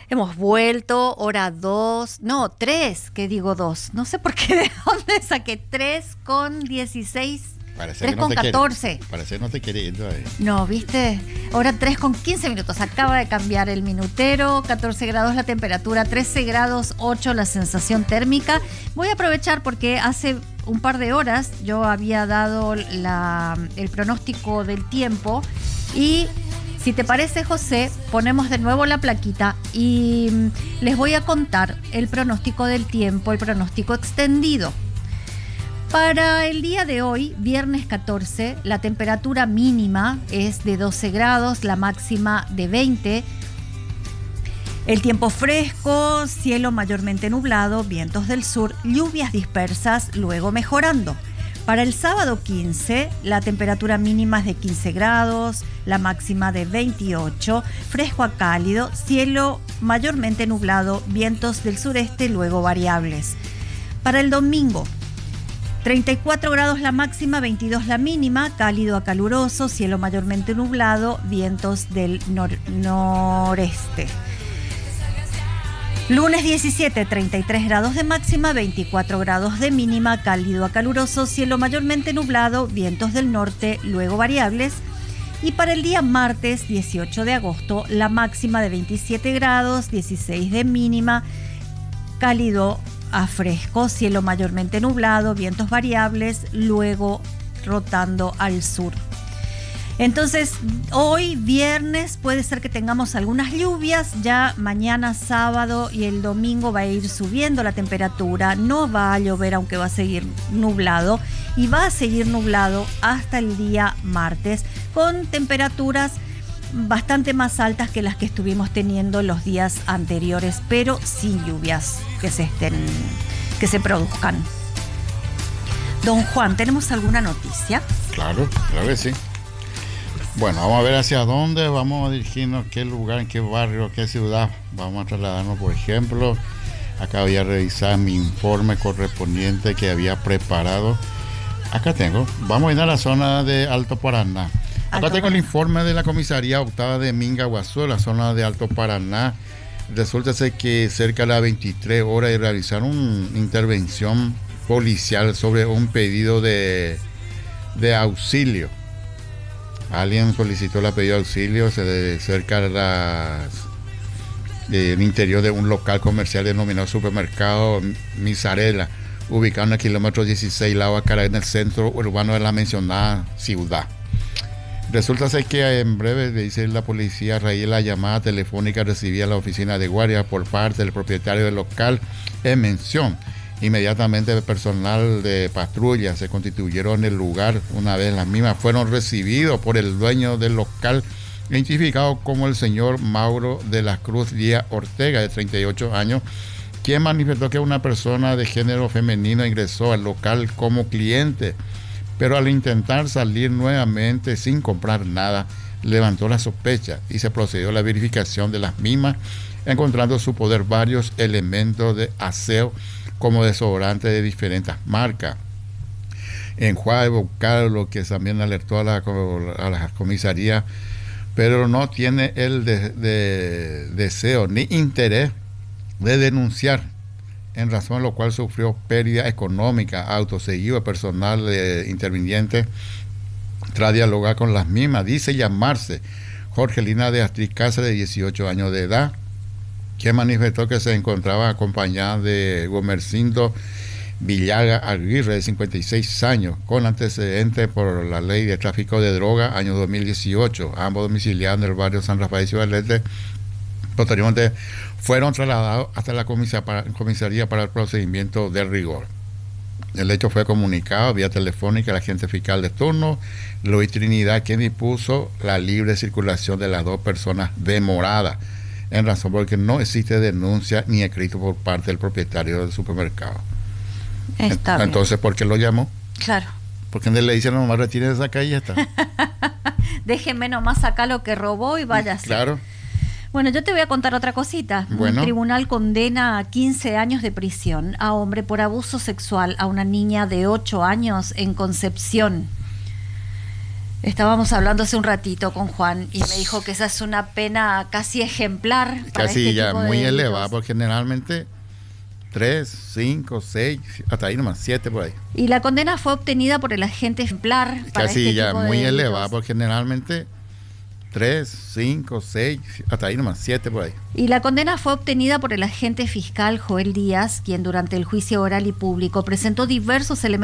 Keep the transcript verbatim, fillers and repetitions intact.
Hemos vuelto, hora dos, no, tres, que digo dos. No sé por qué, de dónde saqué tres con dieciséis, Parece tres que no con te quiere- catorce. Parece que no te quiere ir todavía. No, ¿viste? Hora tres con quince minutos. Acaba de cambiar el minutero, catorce grados la temperatura, trece grados ocho la sensación térmica. Voy a aprovechar porque hace un par de horas yo había dado la, el pronóstico del tiempo y... Si te parece, José, ponemos de nuevo la plaquita y mm, les voy a contar el pronóstico del tiempo, el pronóstico extendido. Para el día de hoy, viernes catorce, la temperatura mínima es de doce grados, la máxima de veinte. El tiempo fresco, cielo mayormente nublado, vientos del sur, lluvias dispersas, luego mejorando. Para el sábado quince, la temperatura mínima es de quince grados, la máxima de veintiocho, fresco a cálido, cielo mayormente nublado, vientos del sureste, luego variables. Para el domingo, treinta y cuatro grados la máxima, veintidós la mínima, cálido a caluroso, cielo mayormente nublado, vientos del nor- noreste. Lunes diecisiete, treinta y tres grados de máxima, veinticuatro grados de mínima, cálido a caluroso, cielo mayormente nublado, vientos del norte, luego variables. Y para el día martes dieciocho de agosto, la máxima de veintisiete grados, dieciséis de mínima, cálido a fresco, cielo mayormente nublado, vientos variables, luego rotando al sur. Entonces, hoy viernes puede ser que tengamos algunas lluvias, ya mañana sábado y el domingo va a ir subiendo la temperatura, no va a llover aunque va a seguir nublado y va a seguir nublado hasta el día martes con temperaturas bastante más altas que las que estuvimos teniendo los días anteriores, pero sin lluvias que se estén, que se produzcan. Don Juan, ¿tenemos alguna noticia? Claro, claro que sí. Bueno, vamos a ver hacia dónde, vamos a dirigirnos, qué lugar, en qué barrio, qué ciudad. Vamos a trasladarnos, por ejemplo, acá voy a revisar mi informe correspondiente que había preparado. Acá tengo, vamos a ir a la zona de Alto Paraná. Acá Alto tengo el Paraná. informe de la comisaría octava de Mingaguazú, la zona de Alto Paraná. Resulta ser que cerca de las veintitrés horas de realizar una intervención policial sobre un pedido de, de auxilio. Alguien solicitó el pedido de auxilio se de cerca de las del interior de un local comercial denominado Supermercado Misarela, ubicado en el kilómetro dieciséis, Lado Acará, en el centro urbano de la mencionada ciudad. Resulta ser que en breve, dice la policía, a raíz de la llamada telefónica recibida a la oficina de guardia por parte del propietario del local en mención. Inmediatamente el personal de patrulla se constituyeron en el lugar. Una vez las mismas fueron recibidos por el dueño del local, identificado como el señor Mauro de la Cruz Díaz Ortega, de treinta y ocho años, quien manifestó que una persona de género femenino ingresó al local como cliente, pero al intentar salir nuevamente sin comprar nada, levantó la sospecha y se procedió a la verificación de las mismas, encontrando en su poder varios elementos de aseo como desodorante de diferentes marcas, enjuague bucal, lo que también alertó a la, a la comisaría, pero no tiene el de, de, deseo ni interés de denunciar, en razón de lo cual sufrió pérdida económica, autoseguido personal de interviniente tras dialogar con las mismas. Dice llamarse Jorgelina de Astrid Cáceres, de dieciocho años de edad, que manifestó que se encontraba acompañada de Gomercindo Villaga Aguirre, de cincuenta y seis años, con antecedentes por la ley de tráfico de droga, año dos mil dieciocho, ambos domiciliados en el barrio San Rafael y Ciudad del Este. Posteriormente fueron trasladados hasta la comisaría para el procedimiento de rigor. El hecho fue comunicado vía telefónica al agente fiscal de turno, Luis Trinidad, quien dispuso la libre circulación de las dos personas demoradas, en razón porque no existe denuncia ni escrito por parte del propietario del supermercado. Está Entonces, ¿por qué lo llamó? bien. Claro. Porque le dicen nomás retire esa calle y ya está. Déjeme nomás acá lo que robó y váyase. Claro. Bueno, yo te voy a contar otra cosita. Bueno. Un tribunal condena a quince años de prisión a hombre por abuso sexual a una niña de ocho años en Concepción. Estábamos hablando hace un ratito con Juan y me dijo que esa es una pena casi ejemplar. Para Casi este ya tipo de muy delitos. elevada, porque generalmente tres, cinco, seis, hasta ahí nomás, siete por ahí. Y la condena fue obtenida por el agente ejemplar. Para Casi este ya tipo de muy delitos. elevada, porque generalmente tres, cinco, seis, hasta ahí nomás, siete por ahí. Y la condena fue obtenida por el agente fiscal Joel Díaz, quien durante el juicio oral y público presentó diversos elementos